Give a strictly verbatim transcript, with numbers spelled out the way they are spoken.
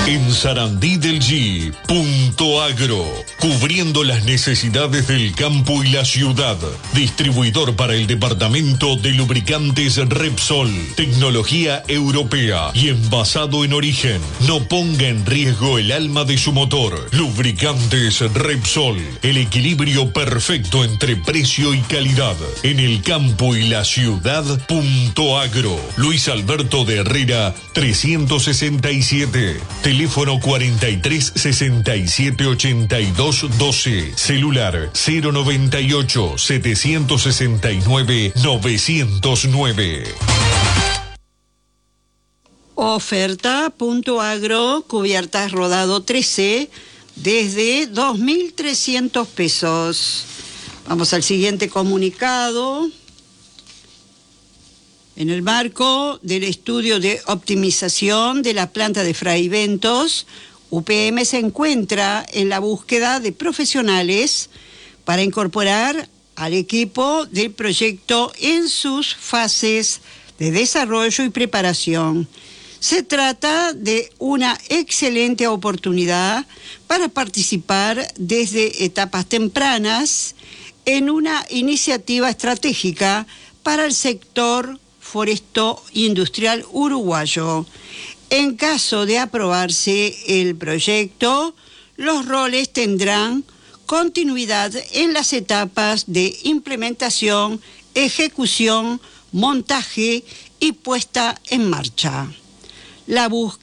En Sarandí del G, Punto Agro, cubriendo las necesidades del campo y la ciudad. Distribuidor para el departamento de lubricantes Repsol, tecnología europea y envasado en origen. No ponga en riesgo el alma de su motor. Lubricantes Repsol, el equilibrio perfecto entre precio y calidad. En el campo y la ciudad, Punto Agro. Luis Alberto de Herrera, trescientos sesenta y siete. Teléfono cuarenta y tres sesenta y siete ochenta y dos doce. Celular cero noventa y ocho setecientos sesenta y nueve novecientos nueve. Oferta Punto Agro, cubiertas rodado trece, desde dos mil trescientos pesos. Vamos al siguiente comunicado. En el marco del estudio de optimización de la planta de Fraiventos, U P M se encuentra en la búsqueda de profesionales para incorporar al equipo del proyecto en sus fases de desarrollo y preparación. Se trata de una excelente oportunidad para participar desde etapas tempranas en una iniciativa estratégica para el sector foresto industrial uruguayo. En caso de aprobarse el proyecto, los roles tendrán continuidad en las etapas de implementación, ejecución, montaje y puesta en marcha. La búsqueda